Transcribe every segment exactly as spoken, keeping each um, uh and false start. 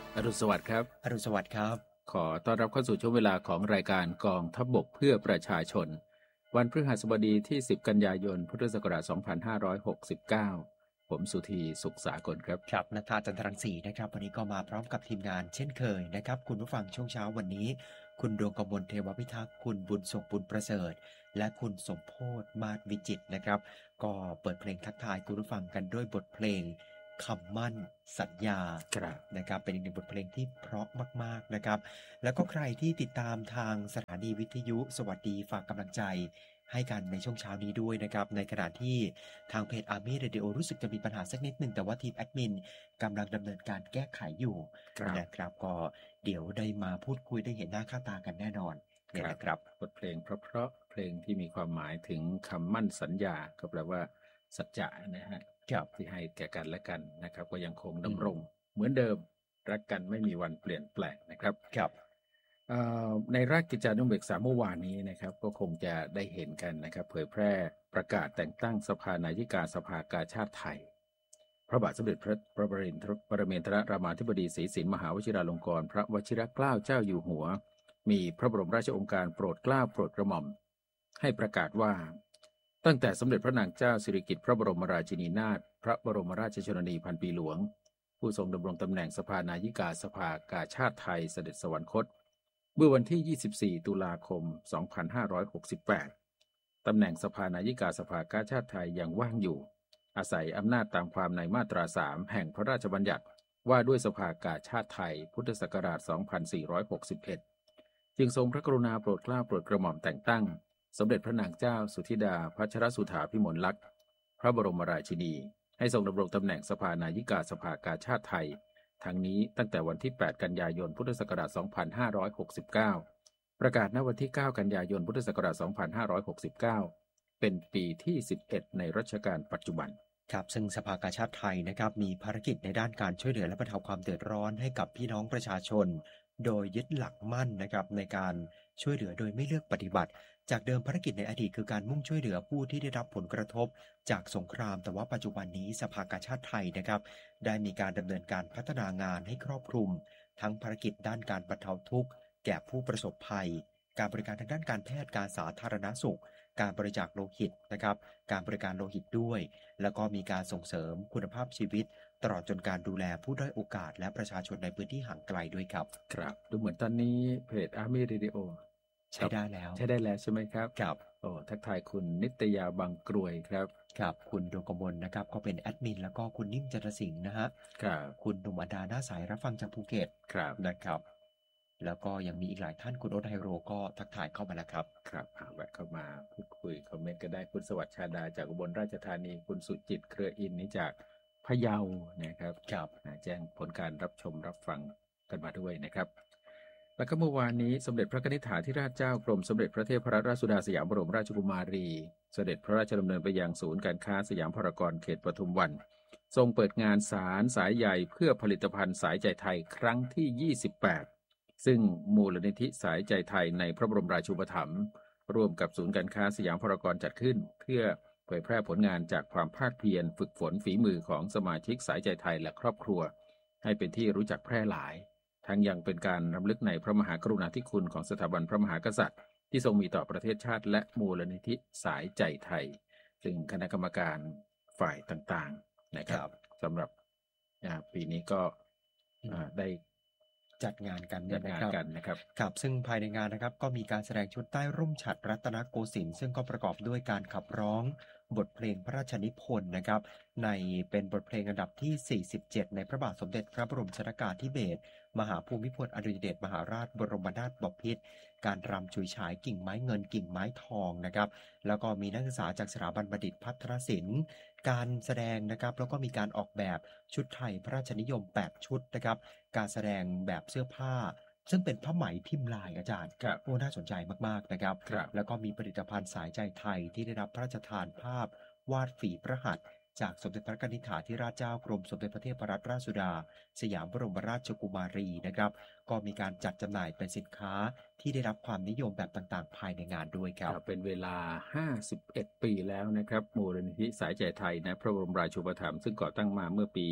อรุณสวัสดิ์ครับอรุณสวัสดิ์ครับขอต้อนรับเข้าสู่ช่วงเวลาของรายการกองทัพบกเพื่อประชาชนวันพฤหัสบดีที่สิบกันยายนพุทธศักราชสองพันห้าร้อยหกสิบเก้าผมสุธีสุขสากลครับครับณฐาจันทรังสีนะครับวันนี้ก็มาพร้อมกับทีมงานเช่นเคยนะครับคุณผู้ฟังช่วงเช้าวันนี้คุณดวงกมลเทวพิทักษ์คุณบุญส่งบุญประเสริฐและคุณสมโพธมาศวิจิตรนะครับก็เปิดเพลงทักทายคุณผู้ฟังกันด้วยบทเพลงคำมั่นสัญญานะครับเป็นอีกหนึ่งบทเพลงที่เพราะมากๆนะครับแล้วก็ใครที่ติดตามทางสถานีวิทยุสวัสดีฝากกำลังใจให้กันในช่วงเช้านี้ด้วยนะครับในขณะที่ทางเพจ Army Radio รู้สึกจะมีปัญหาสักนิดหนึ่งแต่ว่าทีมแอดมินกำลังดำเนินการแก้ไขอยู่นะครับก็เดี๋ยวได้มาพูดคุยได้เห็นหน้าค่าตากันแน่นอนเนี่ยนะครับบทเพลงเพราะๆเพลงที่มีความหมายถึงคำมั่นสัญญาก็แปลว่าสัจจะนะฮะที่ให้แก่กันและกันนะครับก็ยังคงดำรงเหมือนเดิมรักกันไม่มีวันเปลี่ยนแปลงนะครับครับในราชกิจจานุเบกษาเมื่อวานนี้นะครับก็คงจะได้เห็นกันนะครับเผยแพร่ประกาศแต่งตั้งสภานายิกาสภากาชาดไทยพระบาทสมเด็จพระปรมินทรปรเมนทรรามาธิบดีศรีสินมหาวชิราลงกรณ์พระวชิรเกล้าเจ้าอยู่หัวมีพระบรมราชโองการโปรดเกล้าโปรดกระหม่อมให้ประกาศว่าตั้งแต่สมเด็จพระนางเจ้าสิริกิติ์พระบรมราชินีนาถพระบรมราชชนนีพันปีหลวงผู้ทรงดำรงตำแหน่งสภานายิกาสภากาชาดไทยเสด็จสวรรคตเมื่อวันที่ยี่สิบสี่ตุลาคมสองพันห้าร้อยหกสิบแปดตำแหน่งสภานายิกาสภากาชาดไทยยังว่างอยู่อาศัยอำนาจตามความในมาตราสามแห่งพระราชบัญญัติว่าด้วยสภากาชาดไทยพุทธศักราชสองพันสี่ร้อยหกสิบเอ็ดจึงทรงพระกรุณาโปรดเกล้าโปรดกระหม่อมแต่งตั้งสมเด็จพระนางเจ้าสุธิดาพัชรสุธาภิมลลักษณ์พระบรมราชินีให้ทรงดำรงตำแหน่งสภานายิกาสภากาชาดไทยทั้งนี้ตั้งแต่วันที่แปดกันยายนพุทธศักราชสองพันห้าร้อยหกสิบเก้าประกาศณวันที่เก้ากันยายนพุทธศักราชสองพันห้าร้อยหกสิบเก้าเป็นปีที่สิบเอ็ดในรัชกาลปัจจุบันครับซึ่งสภากาชาดไทยนะครับมีภารกิจในด้านการช่วยเหลือและบรรเทาความเดือดร้อนให้กับพี่น้องประชาชนโดยยึดหลักมั่นนะครับในการช่วยเหลือโดยไม่เลือกปฏิบัติจากเดิมภารกิจในอดีตคือการมุ่งช่วยเหลือผู้ที่ได้รับผลกระทบจากสงครามแต่ว่าปัจจุบันนี้สภากาชาดไทยนะครับได้มีการดำเนินการพัฒนางานให้ครอบคลุมทั้งภารกิจด้านการบรรเทาทุกข์แก่ผู้ประสบภัยการบริการทางด้านการแพทย์การสาธารณสุขการบริจาคโลหิตนะครับการบริการโลหิตด้วยแล้วก็มีการส่งเสริมคุณภาพชีวิตตลอดจนการดูแลผู้ด้อยโอกาสและประชาชนในพื้นที่ห่างไกลด้วยครับครับดูเหมือนตอนนี้เพจ Army Radio ใช้ได้แล้วใช้ได้แล้วใช่ไหมครับครับโอ้ทักทายคุณนิตยาบางกรวยครับครับคุณดวงกมลนะครับก็เป็นแอดมินแล้วก็คุณนิ่มจันทสิงห์นะฮะครับคุณหนุ่มอดาหน้าสายรับฟังจากภูเก็ตครับนะครับแล้วก็ยังมีอีกหลายท่านคุณโอ๊ตไฮโรก็ทักทายเข้ามาแล้วครับครับแวะเข้ามาพูดคุยคอมเมนต์ก็ได้คุณสวัสดิ์ชาดาจากอุบลราชธานีคุณสุจิตเครืออินนี่จากพะเยานะครับครับแจ้งผลการรับชมรับฟังกันมาด้วยนะครับแล้วก็เมื่อวานนี้สมเด็จพระนิธิถาธิราชเจ้ากรมสมเด็จพระเทพรัตนราชสุดาสยามบรมราชกุมารีเสด็จพระราชดำเนินไปยังศูนย์การค้าสยามพารากอนเขตปทุมวันทรงเปิดงานสารสายใยเพื่อผลิตภัณฑ์สายใจไทยครั้งที่ยี่สิบแปดซึ่งมูลนิธิสายใจไทยในพระบรมราชูปถัมภ์ร่วมกับศูนย์การค้าสยามพารากอนจัดขึ้นเพื่อเผยแพร่ผลงานจากความภาคเพียรฝึกฝนฝีมือของสมาชิกสายใจไทยและครอบครัวให้เป็นที่รู้จักแพร่หลายทั้งยังเป็นการรำลึกในพระมหากรุณาธิคุณของสถาบันพระมหากษัตริย์ที่ทรงมีต่อประเทศชาติและมูลนิธิสายใจไทยซึ่งคณะกรรมการฝ่ายต่างๆนะครับสำหรับปีนี้ก็ได้จัดงานกันเนี่ยนะครับนะครับครับซึ่งภายในงานนะครับก็มีการแสดงชุดใต้ร่มฉัตรรัตนโกสินทร์ซึ่งก็ประกอบด้วยการขับร้องบทเพลงพระราชนิพนธ์นะครับในเป็นบทเพลงอันดับที่สี่สิบเจ็ดในพระบาทสมเด็จพระบรมชนกาธิเบศรมหาภูมิพลอดุลยเดชมหาราชบรมนาถบพิตรการรำฉุยฉายกิ่งไม้เงินกิ่งไม้ทองนะครับแล้วก็มีนักศึกษาจากสถาบันบัณฑิตพัฒนศิลป์การแสดงนะครับแล้วก็มีการออกแบบชุดไทยพระราชนิยมแปดชุดนะครับการแสดงแบบเสื้อผ้าซึ่งเป็นผ้าไหมพิมพ์ลายอาจารย์โอ้น่าสนใจมากๆนะครับแล้วก็มีผลิตภัณฑ์สายใจไทยที่ได้รับพระราชทานภาพวาดฝีพระหัตถ์จากสมเด็จพระนิธิถาธิราชเจ้ากรมสมเด็จพระเทพรัตนราชสุดาสยามบรมราชกุมารีนะครับก็มีการจัดจำหน่ายเป็นสินค้าที่ได้รับความนิยมแบบต่างๆภายในงานด้วยครับเป็นเวลาห้าสิบเอ็ดปีแล้วนะครับมูลนิธิสายใจไทยในพระบรมราชูปถัมภ์ซึ่งก่อตั้งมาเมื่อปี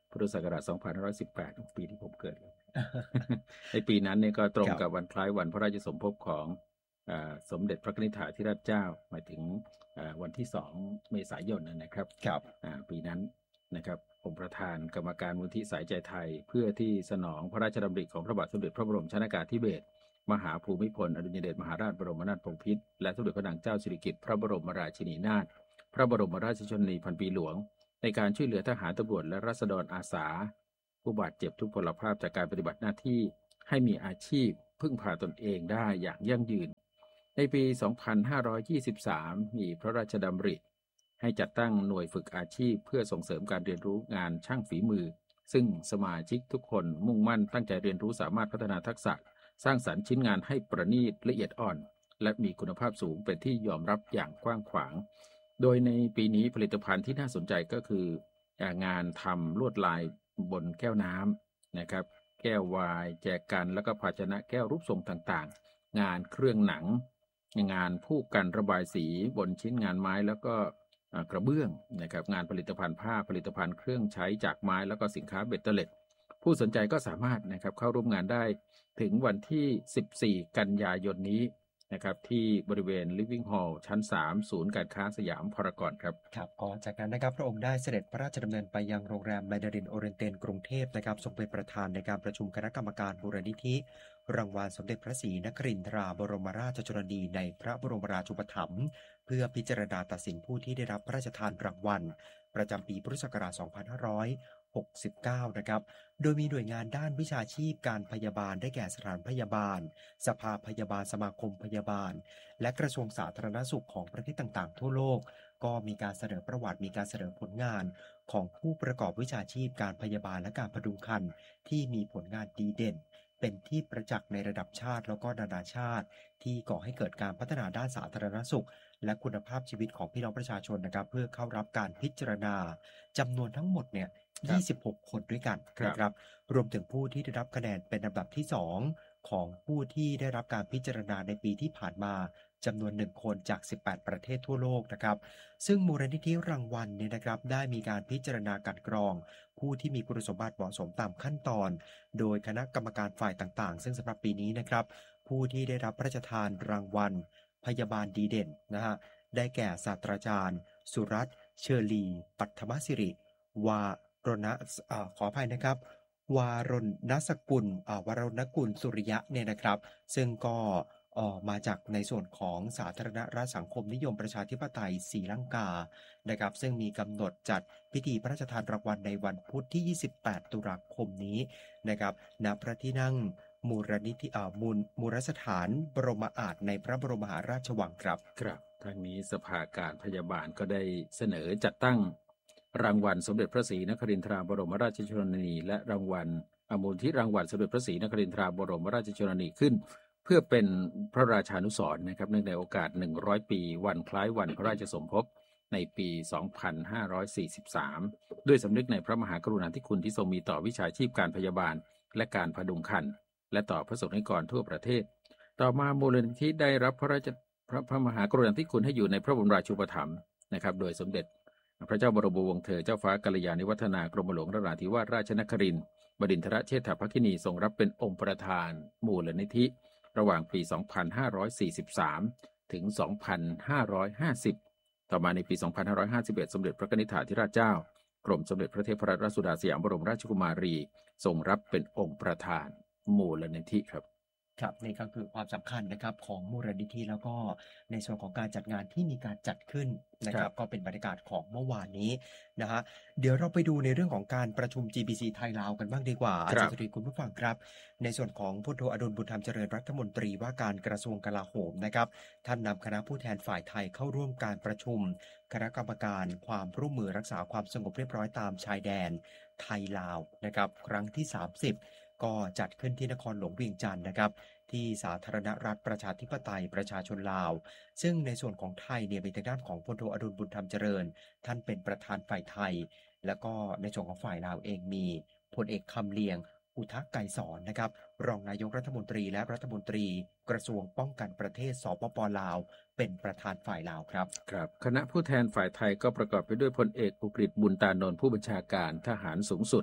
พุทธศักราชสองพันห้าร้อยสิบแปดปีที่ผมเกิด ในปีนั้นเนี่ยก็ตรงกับวันคล้ายวันพระราชสมภพของสมเด็จพระนิธิถาธิราชเจ้าหมายถึงวันที่สองเมษายนนะครับครับปีนั้นนะครับผมประธานกรรมการมูลที่สายใจไทยเพื่อที่สนองพระราชดำริของพระบาทสมเด็จพระบรมชนกาธิเบศรมหาภูมิพลอดุลยเดชมหาราชบรมนาถบพิตรและสมเด็จพระนางเจ้าสิริกิติ์พระบรมราชินีนาถพระบรมราชชนนีพันปีหลวงในการช่วยเหลือทหารตำรวจและราษฎรอาสาผู้บาดเจ็บทุกพลภาพจากการปฏิบัติหน้าที่ให้มีอาชีพพึ่งพาตนเองได้อย่างยั่งยืนในปี สองพันห้าร้อยยี่สิบสาม มีพระราชดำริให้จัดตั้งหน่วยฝึกอาชีพเพื่อส่งเสริมการเรียนรู้งานช่างฝีมือซึ่งสมาชิกทุกคนมุ่งมั่นตั้งใจเรียนรู้สามารถพัฒนาทักษะสร้างสรรค์ชิ้นงานให้ประณีตละเอียดอ่อนและมีคุณภาพสูงเป็นที่ยอมรับอย่างกว้างขวางโดยในปีนี้ผลิตภัณฑ์ที่น่าสนใจก็คืองานทำลวดลายบนแก้วน้ำนะครับแก้ววายแจกันแล้วก็ภาชนะแก้วรูปทรงต่างๆงานเครื่องหนังงานผู้กันระบายสีบนชิ้นงานไม้แล้วก็กระเบื้องนะครับงานผลิตภัณฑ์ผ้าผลิตภัณฑ์เครื่องใช้จากไม้แล้วก็สินค้าเบ็ดเตล็ดผู้สนใจก็สามารถนะครับเข้าร่วมงานได้ถึงวันที่สิบสี่กันยายนนี้นะครับที่บริเวณ Living Hall ชั้นสามศูนย์การค้าสยามพารากอนครับครับก็จากนั้นนะครับพระองค์ได้เสด็จพระราชดำเนินไปยังโรงแรมแมนดารินโอเรนเตนกรุงเทพนะครับทรงเป็นประธานในการประชุมคณะกรรมการมูลนิธิรางวัลสมเด็จพระศรีนครินทราบรมราชชนนีในพระบรมราชูปถัมภ์เพื่อพิจารณาตัดสินผู้ที่ได้รับพระราชทานรางวัลประจำปีพุทธศักราชสองพันห้าร้อยหกสิบเก้านะครับโดยมีหน่วยงานด้านวิชาชีพการพยาบาลได้แก่สถานพยาบาลสภาพยาบาลสมาคมพยาบาลและกระทรวงสาธารณสุขของประเทศต่างๆทั่วโลกก็มีการเสนอประวัติมีการเสนอผลงานของผู้ประกอบวิชาชีพการพยาบาลและการพดุงครรภ์ที่มีผลงานดีเด่นเป็นที่ประจักษ์ในระดับชาติแล้วก็นานาชาติที่ก่อให้เกิดการพัฒนาด้านสาธารณสุขและคุณภาพชีวิตของพี่น้องประชาชนนะครับเพื่อเข้ารับการพิจารณาจำนวนทั้งหมดเนี่ยยี่สิบหกคนด้วยกันนะครับรวมถึงผู้ที่ได้รับคะแนนเป็นลำดับที่สองของผู้ที่ได้รับการพิจารณาในปีที่ผ่านมาจำนวนหนึ่งคนจากสิบแปดประเทศทั่วโลกนะครับซึ่งมูลนิธิรางวัลเนี่ยนะครับได้มีการพิจารณากันกรองผู้ที่มีคุณสมบัติเหมาะสมตามขั้นตอนโดยคณะกรรมการฝ่ายต่างๆซึ่งสำหรับปีนี้นะครับผู้ที่ได้รับพระราชทานรางวัลพยาบาลดีเด่นนะฮะได้แก่ศาสตราจารย์สุรัตน์เชอรีปัทมศิริวารณะขออภัยนะครับวารณสกุลวารณกุลสุริยะเนี่ยนะครับซึ่งก็ออกมาจากในส่วนของสาธารณรัฐสังคมนิยมประชาธิปไตยศรีลังกานะครับซึ่งมีกำหนดจัดพิธีพระราชทานรางวัลในวันพุธที่ยี่สิบแปดตุลาคมนี้นะครับณพระที่นั่งมูลนิธิมูลมูลสถานบรมอาถในพระบรมมหาราชวังครับครับทางนี้สภาการพยาบาลก็ได้เสนอจัดตั้งรางวัลสมเด็จพระศรีนครินทราบรมราชชนนีและรางวัลมูลที่รางวัลสมเด็จพระศรีนครินทราบรมราชชนนีขึ้นเพื่อเป็นพระราชานุสรณ์นะครับเนื่องในโอกาสหนึ่งร้อยปีวันคล้ายวันพระราชสมภพในปีสองพันห้าร้อยสี่สิบสามด้วยสำนึกในพระมหากรุณาธิคุณที่ทรงมีต่อวิชาชีพการพยาบาลและการพดุงครรภ์และต่อพระสงฆ์นิกรทั่วประเทศต่อมามูลนิธิได้รับพระราชพระพระมหากรุณาธิคุณให้อยู่ในพระบรมราชูปถัมภ์นะครับโดยสมเด็จพระเจ้าบรมวงศ์เธอเจ้าฟ้ากัลยาณิวัฒนากรมหลวงนราธิวาสราชนครินทร์บดินทรเชษฐภคินีทรงรับเป็นองค์ประธานมูลนิธิระหว่างปี สองพันห้าร้อยสี่สิบสาม ถึง สองพันห้าร้อยห้าสิบ ต่อมาในปี สองพันห้าร้อยห้าสิบเอ็ด สมเด็จพระนิธิถาธิราชเจ้ากรมสมเด็จพระเทพรัตนราชสุดาสยามบรมราชกุมารีทรงรับเป็นองค์ประธานมูลนิธิครับครับนี่ก็คือความสำคัญนะครับของมูลนิธิแล้วก็ในส่วนของการจัดงานที่มีการจัดขึ้นนะครับก็เป็นบรรยากาศของเมื่อวานนี้นะฮะเดี๋ยวเราไปดูในเรื่องของการประชุม จี บี ซี ไทยลาวกันบ้างดีกว่าอาจารย์สุริคุณผู้ฟังครับในส่วนของพลโทอดุลบุญธรรมเจริญรัฐมนตรีว่าการกระทรวงกลาโหมนะครับท่านนำคณะผู้แทนฝ่ายไทยเข้าร่วมการประชุมคณะกรรมการความร่วมมือรักษาความสงบเรียบร้อยตามชายแดนไทยลาวนะครับครั้งที่สามสิบก็จัดขึ้นที่นครหลวงเวียงจันทร์นะครับที่สาธารณรัฐประชาธิปไตยประชาชนลาวซึ่งในส่วนของไทยเนี่ยมีทางด้านของพลโทอดุลบุญธรรมเจริญท่านเป็นประธานฝ่ายไทยแล้วก็ในส่วนของฝ่ายลาวเองมีพลเอกคำเลียงอุทกไกรสอนนะครับรองนายกรัฐมนตรีและรัฐมนตรีกระทรวงป้องกันประเทศสปป.ลาวเป็นประธานฝ่ายลาวครับครับคณะผู้แทนฝ่ายไทยก็ประกอบไปด้วยพลเอกอุกฤษบุญตานนท์ผู้บัญชาการทหารสูงสุด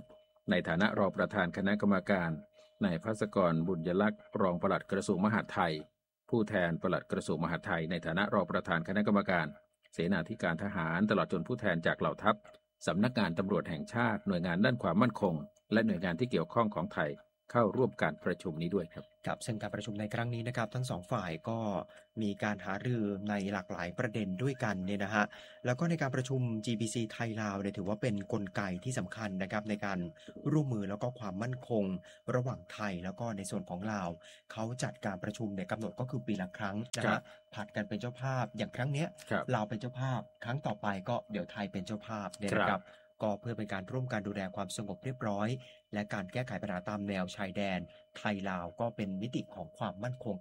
ในฐานะรองประธานคณะกรรมการนายภัสกรบุญยลักษณ์รองปลัดกระทรวงมหาดไทยผู้แทนปลัดกระทรวงมหาดไทยในฐานะรองประธานคณะกรรมการเสนาธิการทหารตลอดจนผู้แทนจากเหล่าทัพสำนักงานตำรวจแห่งชาติหน่วยงานด้านความมั่นคงและหน่วยงานที่เกี่ยวข้องของไทยเข้าร่วมการประชุมนี้ด้วยครับครับซึ่งการประชุมในครั้งนี้นะครับทั้งสองฝ่ายก็มีการหารือในหลากหลายประเด็นด้วยกันเนี่ยนะฮะแล้วก็ในการประชุม จี บี ซี ไทยลาวเนี่ยถือว่าเป็นกลไกที่สำคัญนะครับในการร่วมมือแล้วก็ความมั่นคงระหว่างไทยแล้วก็ในส่วนของลาวเขาจัดการประชุมเนี่ยกำหนดก็คือปีละครั้งนะฮะผัดกันเป็นเจ้าภาพอย่างครั้งเนี้ยลาวเป็นเจ้าภาพครั้งต่อไปก็เดี๋ยวไทยเป็นเจ้าภาพเนี่ยนะครับก็เพื่อเป็นการร่วมกันดูแลความสงบเรียบร้อยและการแก้ไขปัญหาตามแนวชายแดนไทยลาวก็เป็นมิติของความมั่นคง